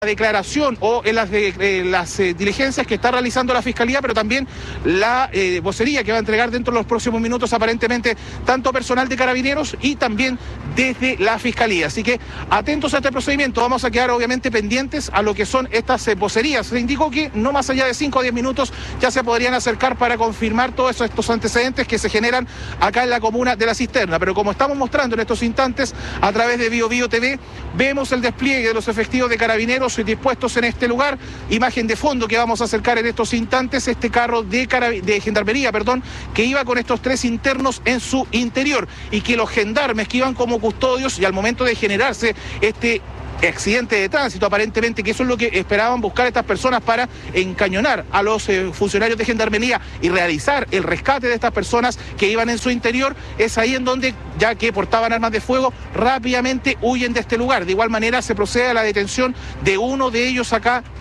declaración o en las diligencias que está realizando la Fiscalía, pero también la vocería que va a entregar dentro de los próximos minutos aparentemente tanto personal de Carabineros y también desde la Fiscalía. Así que atentos a este procedimiento, vamos a quedar obviamente pendientes a lo que son estas vocerías. Se indicó que no más allá de 5 o 10 minutos ya se podrían acercar para confirmar todos estos antecedentes que se generan acá en la comuna de La Cisterna, pero como estamos mostrando en estos instantes a través de Bio Bio TV, vemos el despliegue de los efectivos de Carabineros dispuestos en este lugar, imagen de fondo que vamos a acercar en estos instantes, este carro de gendarmería, que iba con estos 3 internos en su interior y que los gendarmes que iban como custodios y al momento de generarse este accidente de tránsito, aparentemente, que eso es lo que esperaban buscar estas personas para encañonar a los funcionarios de gendarmería y realizar el rescate de estas personas que iban en su interior, es ahí en donde, ya que portaban armas de fuego, rápidamente huyen de este lugar. De igual manera se procede a la detención de uno de ellos acá